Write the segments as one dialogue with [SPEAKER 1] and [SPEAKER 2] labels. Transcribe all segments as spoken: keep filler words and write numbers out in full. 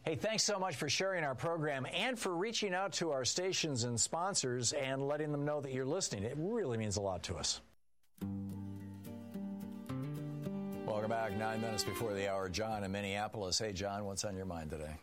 [SPEAKER 1] Hey, thanks so much for sharing our program and for reaching out to our stations and sponsors and letting them know that you're listening. It really means a lot to us. Welcome back. Nine minutes before the hour. John in Minneapolis. Hey, John, what's on your mind today?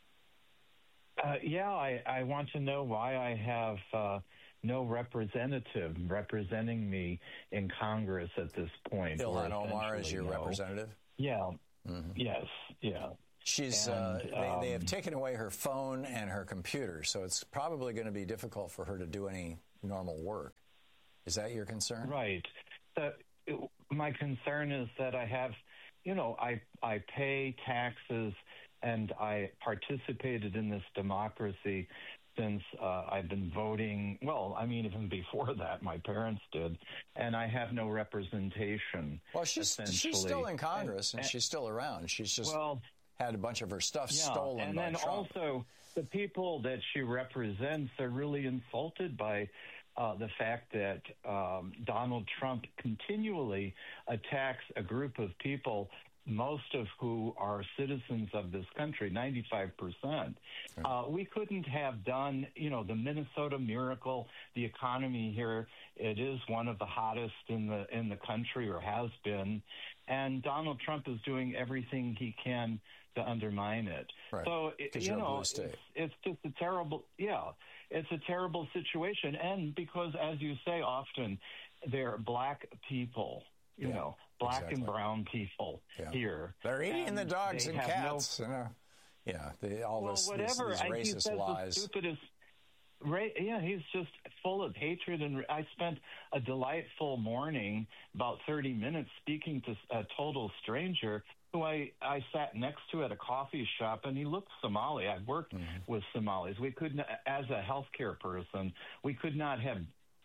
[SPEAKER 2] Uh, yeah, I, I want to know why I have uh, no representative representing me in Congress at this point.
[SPEAKER 1] Ilhan Omar is your
[SPEAKER 2] no.
[SPEAKER 1] representative?
[SPEAKER 2] Yeah.
[SPEAKER 1] Mm-hmm.
[SPEAKER 2] Yes. Yeah.
[SPEAKER 1] She's.
[SPEAKER 2] And,
[SPEAKER 1] uh, they,
[SPEAKER 2] um,
[SPEAKER 1] they have taken away her phone and her computer, so it's probably going to be difficult for her to do any normal work. Is that your concern?
[SPEAKER 2] Right. Uh, it, my concern is that I have, you know, I I pay taxes and I participated in this democracy since uh, I've been voting. Well, I mean, even before that, my parents did, and I have no representation.
[SPEAKER 1] Well, she's she's still in Congress and, and, and she's still around. She's just
[SPEAKER 2] well.
[SPEAKER 1] had a bunch of her stuff
[SPEAKER 2] yeah,
[SPEAKER 1] stolen
[SPEAKER 2] and
[SPEAKER 1] by
[SPEAKER 2] then
[SPEAKER 1] Trump.
[SPEAKER 2] Also, the people that she represents are really insulted by uh, the fact that um, Donald Trump continually attacks a group of people, most of who are citizens of this country, ninety-five percent. Uh, we couldn't have done, you know, the Minnesota miracle, the economy here, it is one of the hottest in the in the country, or has been, and Donald Trump is doing everything he can to undermine it.
[SPEAKER 1] Right.
[SPEAKER 2] So, it, you know, it's, it's just a terrible, yeah, it's a terrible situation. And because, as you say often, they're black people. You yeah, know, black exactly. and brown people yeah. here.
[SPEAKER 1] They're eating
[SPEAKER 2] and
[SPEAKER 1] the dogs and cats.
[SPEAKER 2] No,
[SPEAKER 1] you know, yeah, they, all
[SPEAKER 2] well,
[SPEAKER 1] this,
[SPEAKER 2] whatever.
[SPEAKER 1] this, these
[SPEAKER 2] I,
[SPEAKER 1] racist
[SPEAKER 2] he
[SPEAKER 1] lies.
[SPEAKER 2] The stupidest, ra- yeah, he's just full of hatred. And I spent a delightful morning, about thirty minutes, speaking to a total stranger who I, I sat next to at a coffee shop, and he looked Somali. I've worked mm-hmm. with Somalis. We couldn't, as a healthcare person, we could not have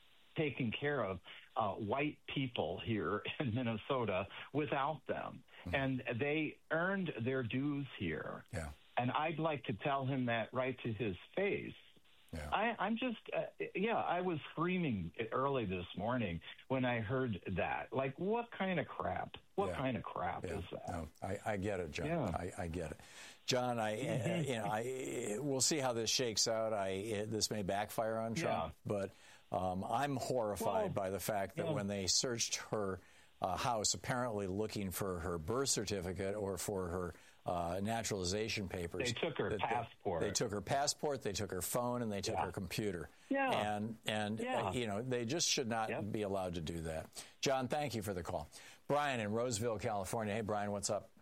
[SPEAKER 2] taken care of uh, white people here in Minnesota without them. Mm-hmm. And they earned their dues here.
[SPEAKER 1] Yeah.
[SPEAKER 2] And I'd like to tell him that right to his face. Yeah. I, I'm just, uh, yeah, I was screaming early this morning when I heard that. Like, what kind of crap? What yeah. kind of crap
[SPEAKER 1] yeah.
[SPEAKER 2] is that?
[SPEAKER 1] No, I, I get it, John.
[SPEAKER 2] Yeah.
[SPEAKER 1] I, I get it. John, I, mm-hmm. uh, you know, I, we'll see how this shakes out. I, uh, this may backfire on Trump, yeah. but um, I'm horrified well, by the fact that yeah. when they searched her uh, house, apparently looking for her birth certificate or for her uh, naturalization papers.
[SPEAKER 2] They took her passport.
[SPEAKER 1] They, they took her passport, they took her phone, and they took yeah. her computer.
[SPEAKER 2] Yeah.
[SPEAKER 1] And, and
[SPEAKER 2] yeah.
[SPEAKER 1] uh, you know, they just should not yep. be allowed to do that. John, thank you for the call. Brian in Roseville, California. Hey, Brian, what's up?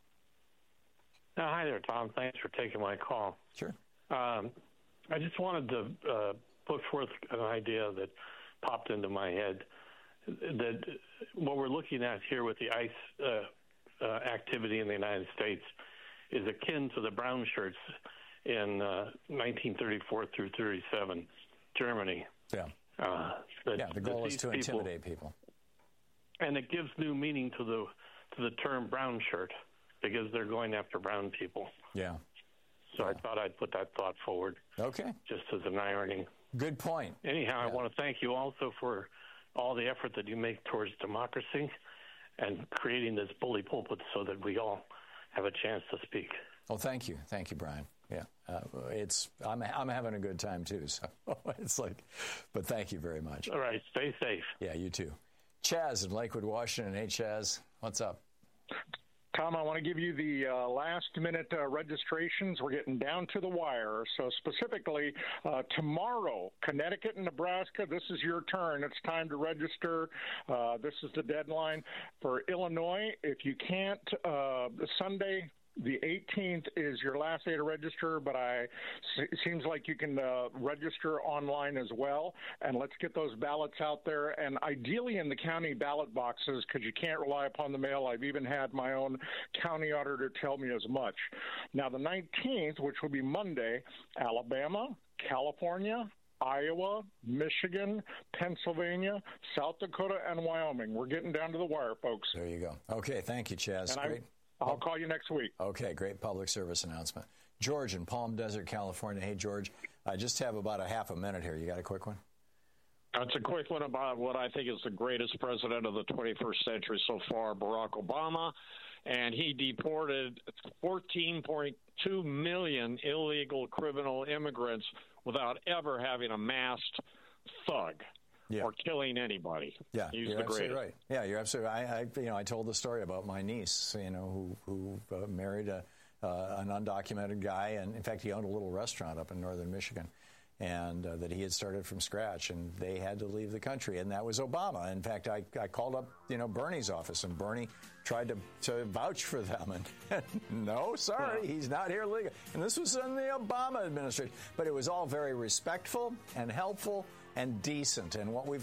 [SPEAKER 3] Uh, hi there, Tom. Thanks for taking my call.
[SPEAKER 1] Sure.
[SPEAKER 3] Um, I just wanted to uh, put forth an idea that popped into my head, that what we're looking at here with the ICE uh, uh, activity in the United States is akin to the brown shirts in uh, nineteen thirty-four through thirty-seven, Germany.
[SPEAKER 1] Yeah.
[SPEAKER 3] Uh, that,
[SPEAKER 1] yeah, the goal is to people, intimidate people.
[SPEAKER 3] And it gives new meaning to the to the term brown shirt, because they're going after brown people.
[SPEAKER 1] Yeah.
[SPEAKER 3] So
[SPEAKER 1] yeah.
[SPEAKER 3] I thought I'd put that thought forward.
[SPEAKER 1] Okay.
[SPEAKER 3] Just as an irony.
[SPEAKER 1] Good point.
[SPEAKER 3] Anyhow,
[SPEAKER 1] yeah.
[SPEAKER 3] I want to thank you also for all the effort that you make towards democracy and creating this bully pulpit so that we all have a chance to speak.
[SPEAKER 1] Well, thank you. Thank you, Brian. Yeah. Uh, it's I'm I'm having a good time, too. So it's like, but thank you very much.
[SPEAKER 3] All right. Stay safe.
[SPEAKER 1] Yeah, you too. Chaz in Lakewood, Washington. Hey, Chaz. What's up?
[SPEAKER 4] Tom, I want to give you the uh, last-minute uh, registrations. We're getting down to the wire. So specifically, uh, tomorrow, Connecticut and Nebraska, this is your turn. It's time to register. Uh, this is the deadline. For Illinois, if you can't, uh, Sunday, the eighteenth is your last day to register, but I, it seems like you can uh, register online as well. And let's get those ballots out there, and ideally in the county ballot boxes, because you can't rely upon the mail. I've even had my own county auditor tell me as much. Now, the nineteenth, which will be Monday, Alabama, California, Iowa, Michigan, Pennsylvania, South Dakota, and Wyoming. We're getting down to the wire, folks.
[SPEAKER 1] There you go. Okay, thank you, Chaz.
[SPEAKER 4] And
[SPEAKER 1] Great.
[SPEAKER 4] I'll call you next week.
[SPEAKER 1] Okay, great public service announcement. George in Palm Desert, California. Hey, George, I just have about a half a minute here. You got a quick one?
[SPEAKER 5] It's a quick one about what I think is the greatest president of the twenty-first century so far, Barack Obama.
[SPEAKER 4] and he deported fourteen point two million illegal criminal immigrants without ever having amassed thug. Yeah. Or killing anybody.
[SPEAKER 1] Yeah,
[SPEAKER 4] He's
[SPEAKER 1] you're
[SPEAKER 4] the
[SPEAKER 1] absolutely
[SPEAKER 4] greatest.
[SPEAKER 1] right. Yeah, you're absolutely right. I, I, you know, I told the story about my niece, you know, who who uh, married a uh, an undocumented guy, and in fact, he owned a little restaurant up in northern Michigan, and uh, that he had started from scratch, and they had to leave the country, and that was Obama. In fact, I, I called up, you know, Bernie's office, and Bernie tried to, to vouch for them, and no, sorry, he's not here legally. And this was in the Obama administration, but it was all very respectful and helpful and decent, and what we've